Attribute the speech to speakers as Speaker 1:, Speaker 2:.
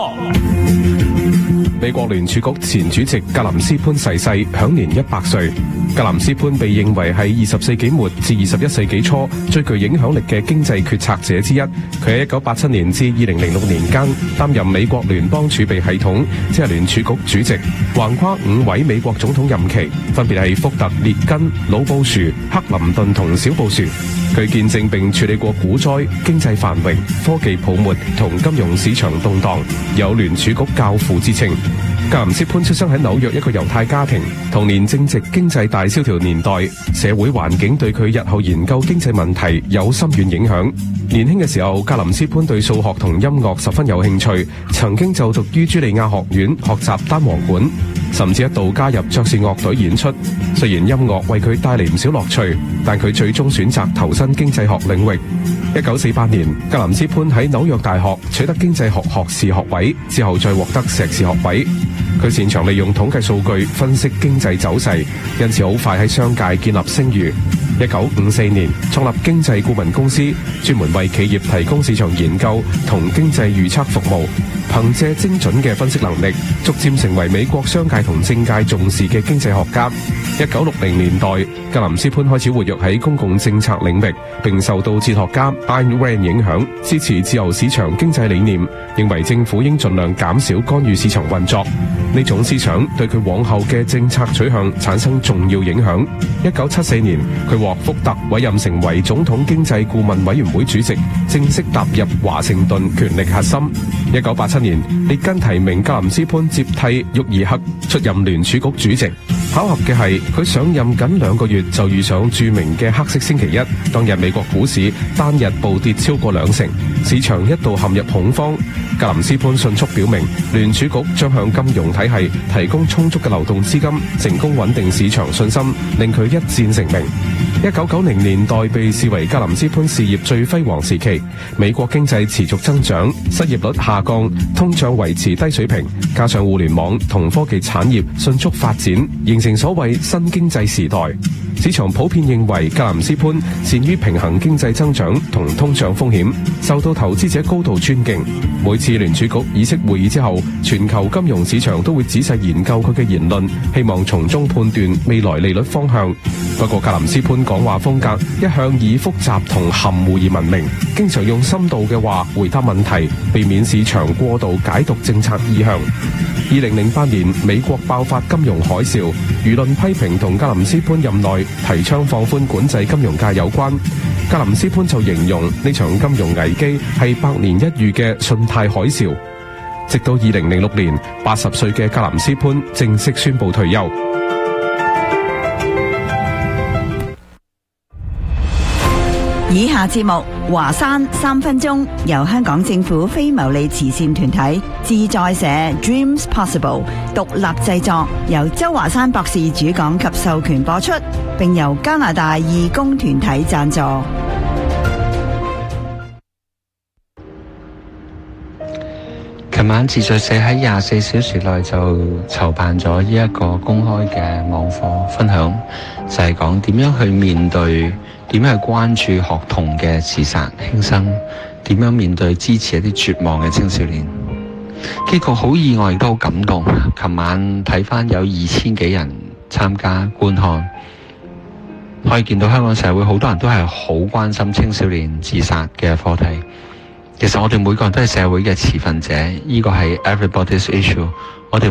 Speaker 1: 美國聯儲局前主席格林斯潘逝世，享年100歲。格林斯潘被認為係20世紀末至21世紀初最具影響力嘅經濟決策者之一。佢喺1987年至2006年間擔任美國聯邦儲備系統，即係聯儲局主席，橫跨5位美國總統任期，分別係福特、列根、老布殊、克林頓同小布殊。佢見證並處理過股災、經濟繁榮、科技泡沫同金融市場動盪，有聯儲局教父之稱。格林斯潘出生喺紐約一個猶太家庭，童年正值經濟大蕭條年代，社會環境對佢日後研究經濟問題有深遠影響。年輕嘅時候，格林斯潘對數學同音樂十分有興趣，曾經就讀於茱莉亞學院學習單簧管，甚至一度加入爵士樂隊演出。雖然音樂為佢帶嚟唔少樂趣，但佢最終選擇投身經濟學領域。1948年，格林斯潘喺紐約大學取得經濟學學士學位，之後再獲得碩士學位。佢擅長利用統計數據分析經濟走勢，因此好快喺商界建立聲譽。1954年創立經濟顧問公司，專門為企業提供市場研究同經濟預測服務。憑借精準嘅分析能力，逐漸成為美國商界同政界重視嘅經濟學家。1960年代，格林斯潘開始活躍喺公共政策領域，並受到哲學家 Ayn Rand 影響，支持自由市場經濟理念，認為政府應盡量減少干預市場運作。呢種思想對佢往後嘅政策取向產生重要影響。1974年，佢獲福特委任成為總統經濟顧問委員會主席，正式踏入華盛頓權力核心。1987年，列根提名格林斯潘接替沃爾克出任聯儲局主席。巧合嘅係，佢上任僅2個月就遇上著名嘅黑色星期一，當日美國股市單日暴跌超過20%，市場一度陷入恐慌。格林斯潘迅速表明，聯儲局將向金融體系提供充足嘅流動資金，成功穩定市場信心，令佢一戰成名。1990年代被視為格林斯潘事業最輝煌時期，美國經濟持續增長，失業率下降，通脹維持低水平，加上互聯網同科技產業迅速發展，形成所謂新經濟時代。市場普遍認為格林斯潘善於平衡經濟增長同通脹風險，受到投資者高度尊敬。每次聯儲局議息會議之後，全球金融市場都會仔細研究佢嘅言論，希望從中判斷未來利率方向。不過格林斯潘講話風格一向以複雜同含糊而聞名，經常用深度嘅話回答問題，避免市場過度解讀政策意向。2008年美國爆發金融海嘯，輿論批評同格林斯潘任內提倡放寬管制金融界有關。格林斯潘就形容呢場金融危機係百年一遇嘅信貸海嘯。直到2006年，80歲嘅格林斯潘正式宣布退休。
Speaker 2: 以下節目華山3分鐘，由香港政府非牟利慈善團體自在社 Dreams Possible 獨立製作，由周華山博士主講及授權播出，並由加拿大義工團體贊助。
Speaker 3: 琴晚自在社喺24小時內就籌辦咗呢一個公開嘅網課分享，就係講點樣去面對，點樣去關注學童嘅自殺輕生，點樣面對支持一啲絕望嘅青少年。結果好意外，亦都好感動。琴晚睇返有2000幾人參加觀看，可以見到香港社會好多人都係好關心青少年自殺嘅課題。其實我哋每個人都係社會嘅持份者，呢個係 everybody's issue。我哋